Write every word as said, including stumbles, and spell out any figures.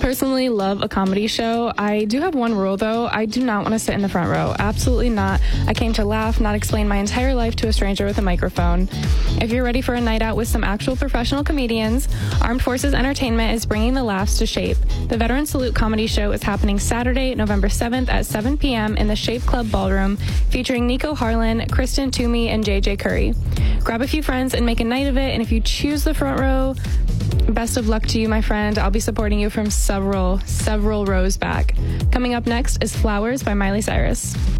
personally love a comedy show. I do have one rule, though. I do not want to sit in the front row. Absolutely not. I came to laugh, not explain my entire life to a stranger with a microphone. If you're ready for a night out with some actual professional comedians, Armed Forces Entertainment is bringing the laughs to Shape. The Veteran Salute Comedy Show is happening Saturday, November seventh at seven p.m. in the Shape Club Ballroom, featuring Nico Harlan, Kristen Toomey, and J J Curry. Grab a few friends and make a night of it, and if you choose the front row, best of luck to you, my friend. I'll be supporting you from several, several rows back. Coming up next is Flowers by Miley Cyrus.